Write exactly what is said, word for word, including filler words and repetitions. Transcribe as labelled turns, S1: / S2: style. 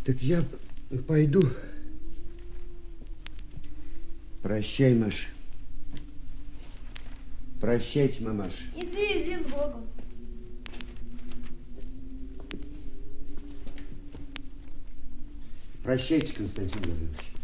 S1: Так я пойду. Прощай, Маша. Прощайте, мамаша.
S2: Иди, иди с Богом.
S1: Прощайте, Константин Владимирович.